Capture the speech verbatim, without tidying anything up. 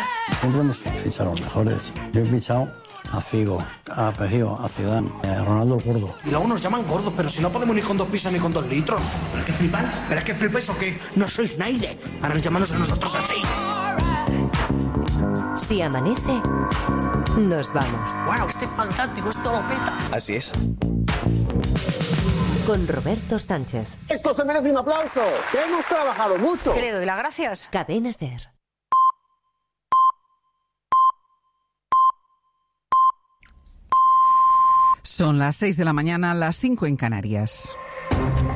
Siempre hemos fichado a los mejores. Yo he fichado a Figo, a Pejío, a Zidane, a Ronaldo Gordo. Y luego nos llaman gordos, pero si no podemos ni con dos pizzas ni con dos litros. ¿Pero es que flipáis? ¿Pero es que flipáis o qué? No sois nadie. Ahora llamarnos a nosotros así. Si amanece, nos vamos. ¡Wow! Este es fantástico, esto lo peta. Así es. Con Roberto Sánchez. Esto se merece un aplauso, que hemos trabajado mucho. ¿Qué le doy las gracias? Cadena SER. Son las seis de la mañana, las cinco en Canarias.